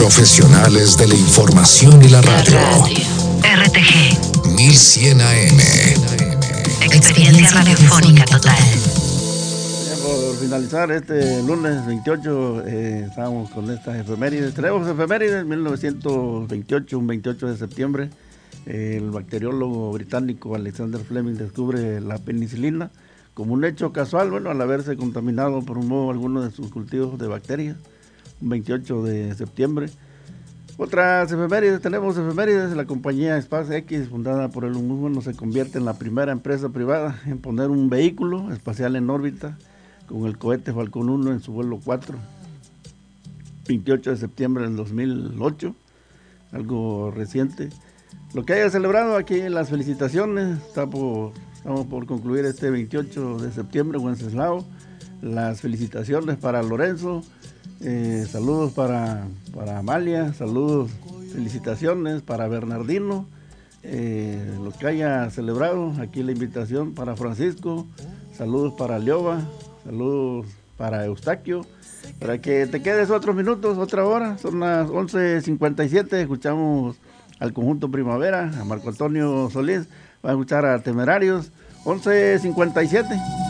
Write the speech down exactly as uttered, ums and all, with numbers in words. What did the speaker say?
Profesionales de la información y la radio. R T G mil cien A M. Experiencia radiofónica total. Por finalizar este lunes veintiocho, eh, estamos con estas efemérides. Tenemos efemérides, mil novecientos veintiocho, un veintiocho de septiembre. Eh, el bacteriólogo británico Alexander Fleming descubre la penicilina como un hecho casual, bueno, al haberse contaminado por un modo alguno de sus cultivos de bacterias. Un veintiocho de septiembre. Otras efemérides, tenemos efemérides. La compañía SpaceX, fundada por Elon Musk, se convierte en la primera empresa privada en poner un vehículo espacial en órbita con el cohete Falcon uno en su vuelo cuatro. veintiocho de septiembre del dos mil ocho, algo reciente. Lo que haya celebrado aquí, las felicitaciones. Está por, estamos por concluir este veintiocho de septiembre, Wenceslao. Las felicitaciones para Lorenzo. Eh, saludos para, para Amalia, saludos, felicitaciones para Bernardino, eh, lo que haya celebrado, aquí la invitación para Francisco, saludos para Lioba, saludos para Eustaquio, para que te quedes otros minutos, otra hora, son las once cincuenta y siete, escuchamos al conjunto Primavera, a Marco Antonio Solís, va a escuchar a Temerarios, once cincuenta y siete.